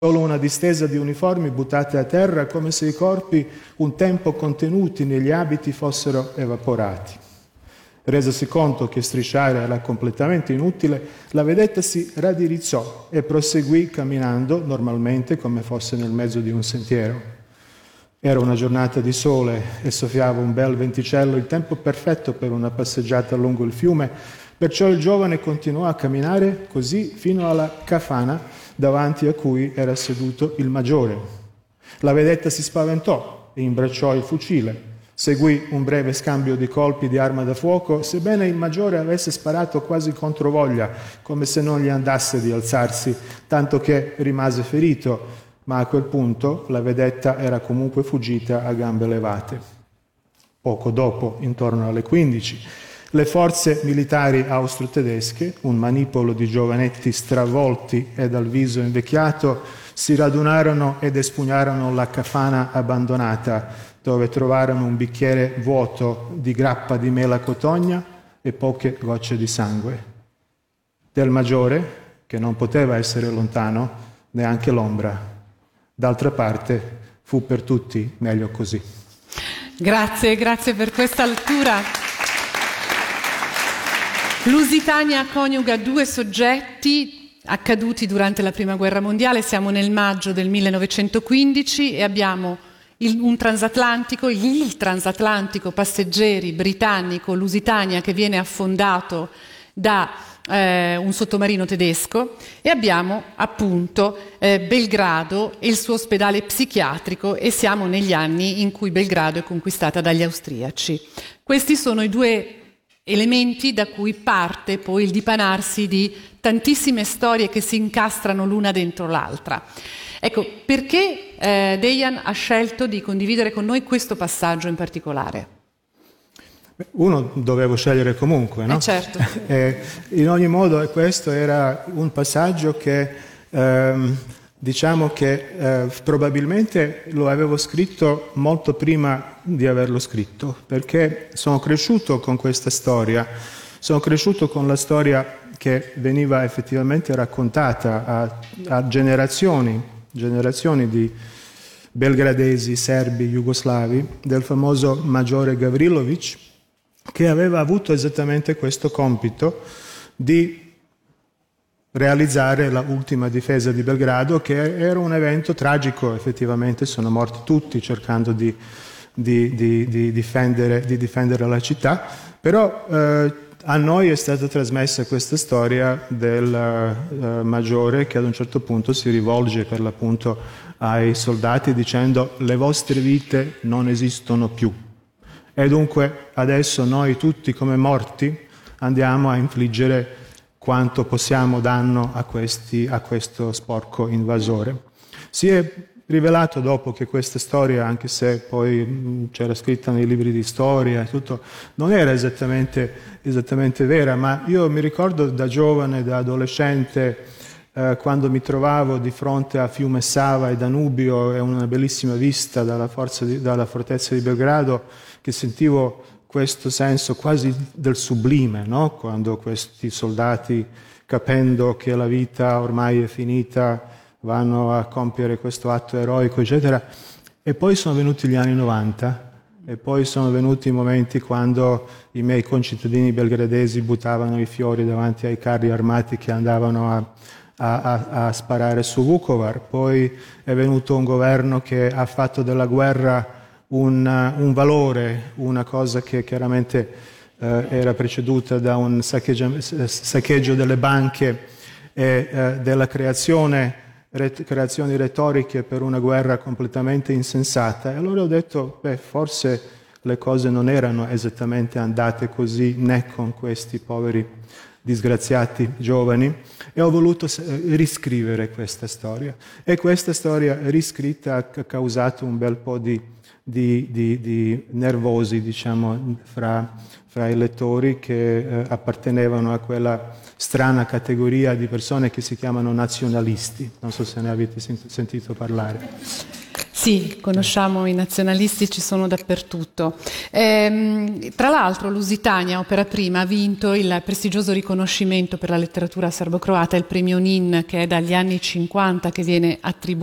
solo una distesa di uniformi buttate a terra, come se i corpi un tempo contenuti negli abiti fossero evaporati. Resasi conto che strisciare era completamente inutile, la vedetta si raddirizzò e proseguì camminando normalmente come fosse nel mezzo di un sentiero. Era una giornata di sole e soffiava un bel venticello, il tempo perfetto per una passeggiata lungo il fiume, perciò il giovane continuò a camminare così fino alla kafana davanti a cui era seduto il maggiore. La vedetta si spaventò e imbracciò il fucile. Seguì un breve scambio di colpi di arma da fuoco, sebbene il maggiore avesse sparato quasi controvoglia, come se non gli andasse di alzarsi, tanto che rimase ferito, ma a quel punto la vedetta era comunque fuggita a gambe levate. Poco dopo, intorno alle 15, le forze militari austro-tedesche, un manipolo di giovanetti stravolti e dal viso invecchiato, si radunarono ed espugnarono la kafana abbandonata, dove trovarono un bicchiere vuoto di grappa di mela cotogna e poche gocce di sangue. Del maggiore, che non poteva essere lontano, neanche l'ombra. D'altra parte, fu per tutti meglio così. Grazie per questa lettura. Lusitania coniuga due soggetti accaduti durante la Prima Guerra Mondiale. Siamo nel maggio del 1915 e abbiamo il transatlantico passeggeri britannico Lusitania che viene affondato da un sottomarino tedesco, e abbiamo appunto Belgrado e il suo ospedale psichiatrico, e siamo negli anni in cui Belgrado è conquistata dagli austriaci. Questi sono i due elementi da cui parte poi il dipanarsi di tantissime storie che si incastrano l'una dentro l'altra. Ecco, perché Dejan ha scelto di condividere con noi questo passaggio in particolare? Uno dovevo scegliere comunque, no? Certo. In ogni modo questo era un passaggio che probabilmente lo avevo scritto molto prima di averlo scritto, perché sono cresciuto con questa storia, sono cresciuto con la storia che veniva effettivamente raccontata a generazioni di belgradesi, serbi, jugoslavi, del famoso maggiore Gavrilović, che aveva avuto esattamente questo compito di realizzare l'ultima difesa di Belgrado, che era un evento tragico. Effettivamente sono morti tutti cercando di difendere la città, però a noi è stata trasmessa questa storia del maggiore che ad un certo punto si rivolge per l'appunto ai soldati dicendo: le vostre vite non esistono più. E dunque adesso noi tutti come morti andiamo a infliggere quanto possiamo danno a questo sporco invasore. Si è rivelato dopo che questa storia, anche se poi c'era scritta nei libri di storia e tutto, non era esattamente vera, ma io mi ricordo da giovane, da adolescente, quando mi trovavo di fronte a Fiume Sava e Danubio e una bellissima vista dalla fortezza di Belgrado, che sentivo questo senso quasi del sublime, no? Quando questi soldati, capendo che la vita ormai è finita, vanno a compiere questo atto eroico, eccetera. E poi sono venuti gli anni 90, e poi sono venuti i momenti quando i miei concittadini belgradesi buttavano i fiori davanti ai carri armati che andavano a sparare su Vukovar. Poi è venuto un governo che ha fatto della guerra un valore, una cosa che chiaramente era preceduta da un saccheggio delle banche e della creazioni retoriche per una guerra completamente insensata. E allora ho detto, forse le cose non erano esattamente andate così, né con questi poveri disgraziati giovani, e ho voluto riscrivere questa storia. E questa storia riscritta ha causato un bel po' di nervosi, diciamo, fra i lettori che appartenevano a quella strana categoria di persone che si chiamano nazionalisti. Non so se ne avete sentito parlare. Sì, conosciamo i nazionalisti, ci sono dappertutto. Tra l'altro Lusitania, opera prima, ha vinto il prestigioso riconoscimento per la letteratura serbo-croata, il premio NIN, che è dagli anni 50 che viene attribuito